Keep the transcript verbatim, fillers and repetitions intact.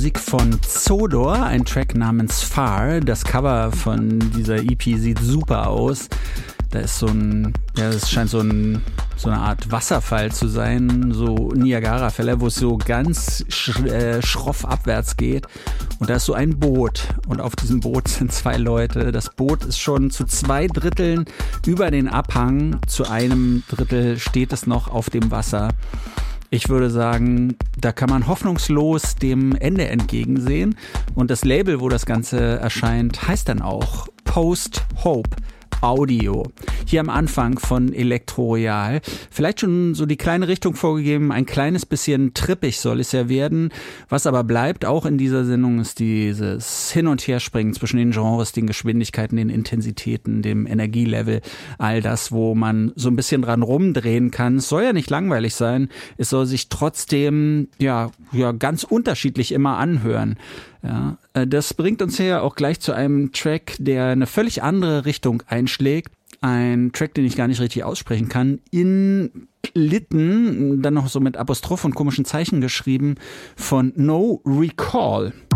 Musik von Zodor, ein Track namens Far. Das Cover von dieser E P sieht super aus. Da ist so ein, ja, es scheint so, ein, so eine Art Wasserfall zu sein, so Niagara-Fälle, wo es so ganz sch, äh, schroff abwärts geht. Und da ist so ein Boot. Und auf diesem Boot sind zwei Leute. Das Boot ist schon zu zwei Dritteln über den Abhang. Zu einem Drittel steht es noch auf dem Wasser. Ich würde sagen, da kann man hoffnungslos dem Ende entgegensehen. Und das Label, wo das Ganze erscheint, heißt dann auch Post Hope Audio. Hier am Anfang von Elektroreal. Vielleicht schon so die kleine Richtung vorgegeben, ein kleines bisschen trippig soll es ja werden. Was aber bleibt, auch in dieser Sendung, ist dieses Hin- und Herspringen zwischen den Genres, den Geschwindigkeiten, den Intensitäten, dem Energielevel. All das, wo man so ein bisschen dran rumdrehen kann. Es soll ja nicht langweilig sein. Es soll sich trotzdem, ja, ja, ganz unterschiedlich immer anhören. Ja, das bringt uns ja auch gleich zu einem Track, der eine völlig andere Richtung einschlägt. Ein Track, den ich gar nicht richtig aussprechen kann. In Litten, dann noch so mit Apostroph und komischen Zeichen geschrieben, von No Recall.